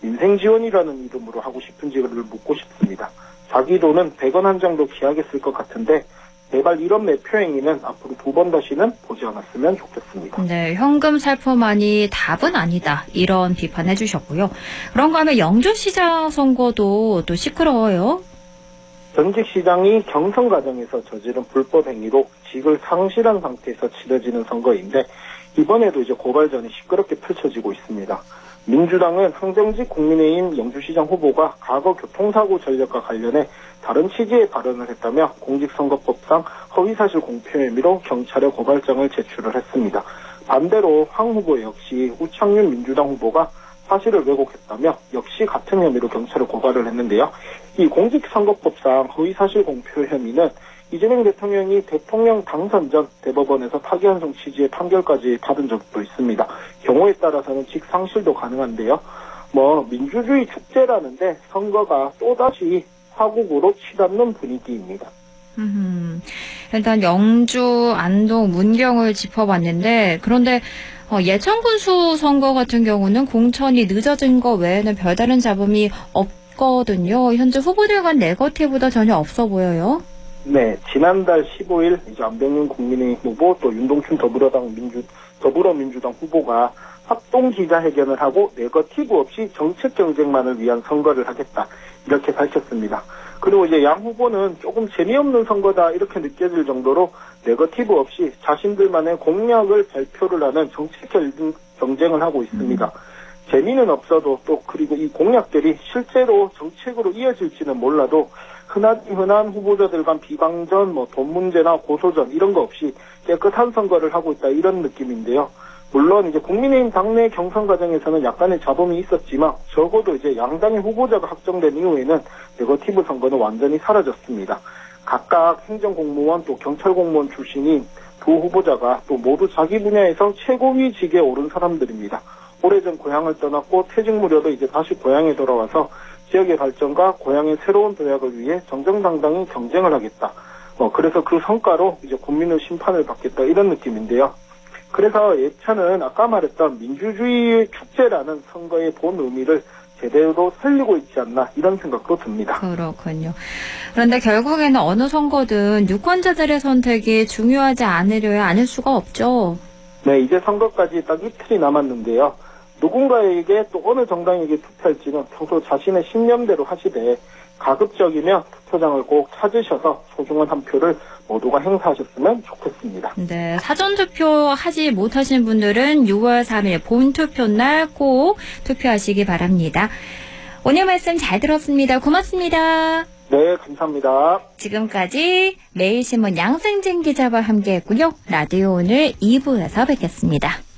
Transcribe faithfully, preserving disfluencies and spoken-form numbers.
민생지원이라는 이름으로 하고 싶은지를 묻고 싶습니다. 자기 돈은 백 원 한 장도 귀하게 쓸 것 같은데 제발 이런 매표 행위는 앞으로 두 번 다시는 보지 않았으면 좋겠습니다. 네, 현금 살포만이 답은 아니다. 이런 비판해 주셨고요. 그런가 하면 영주시장 선거도 또 시끄러워요. 전직 시장이 경선 과정에서 저지른 불법 행위로 직을 상실한 상태에서 치러지는 선거인데 이번에도 이제 고발전이 시끄럽게 펼쳐지고 있습니다. 민주당은 항정직 국민의힘 영주시장 후보가 과거 교통사고 전력과 관련해 다른 취지의 발언을 했다며 공직선거법상 허위사실 공표 혐의로 경찰에 고발장을 제출을 했습니다. 반대로 황 후보 역시 우창윤 민주당 후보가 사실을 왜곡했다며 역시 같은 혐의로 경찰에 고발을 했는데요. 이 공직선거법상 허위사실 공표 혐의는 이재명 대통령이 대통령 당선 전 대법원에서 파기환송 취지의 판결까지 받은 적도 있습니다. 경우에 따라서는 직상실도 가능한데요. 뭐 민주주의 축제라는데 선거가 또다시 화국으로 치닫는 분위기입니다. 음, 일단 영주, 안동, 문경을 짚어봤는데 그런데 어, 예천군수 선거 같은 경우는 공천이 늦어진 거 외에는 별다른 잡음이 없거든요. 현재 후보들 간 네거티브도 전혀 없어 보여요. 네, 지난달 십오일 이제 안병윤 국민의힘 후보 또 윤동춘 더불어당 민주 더불어민주당 후보가 합동 기자회견을 하고 네거티브 없이 정책 경쟁만을 위한 선거를 하겠다 이렇게 밝혔습니다. 그리고 이제 양 후보는 조금 재미없는 선거다 이렇게 느껴질 정도로 네거티브 없이 자신들만의 공약을 발표를 하는 정책 경쟁을 하고 있습니다. 음. 재미는 없어도 또 그리고 이 공약들이 실제로 정책으로 이어질지는 몰라도 흔한 흔한 후보자들 간 비방전, 뭐 돈 문제나 고소전 이런 거 없이 깨끗한 선거를 하고 있다 이런 느낌인데요. 물론 이제 국민의힘 당내 경선 과정에서는 약간의 잡음이 있었지만 적어도 이제 양당의 후보자가 확정된 이후에는 네거티브 선거는 완전히 사라졌습니다. 각각 행정공무원 또 경찰공무원 출신인 두 후보자가 또 모두 자기 분야에서 최고위직에 오른 사람들입니다. 오래전 고향을 떠났고 퇴직 무렵에 이제 다시 고향에 돌아와서 지역의 발전과 고향의 새로운 도약을 위해 정정당당히 경쟁을 하겠다. 어, 그래서 그 성과로 이제 국민의 심판을 받겠다 이런 느낌인데요. 그래서 예천은 아까 말했던 민주주의 축제라는 선거의 본 의미를 제대로 살리고 있지 않나 이런 생각도 듭니다. 그렇군요. 그런데 결국에는 어느 선거든 유권자들의 선택이 중요하지 않으려야 않을 수가 없죠. 네, 이제 선거까지 딱 이틀이 남았는데요. 누군가에게 또 어느 정당에게 투표할지는 평소 자신의 신념대로 하시되 가급적이면 투표장을 꼭 찾으셔서 소중한 한 표를 모두가 행사하셨으면 좋겠습니다. 네, 사전투표 하지 못하신 분들은 유월 삼일 본투표 날 꼭 투표하시기 바랍니다. 오늘 말씀 잘 들었습니다. 고맙습니다. 네, 감사합니다. 지금까지 매일신문 양승진 기자와 함께했고요. 라디오 오늘 이 부에서 뵙겠습니다.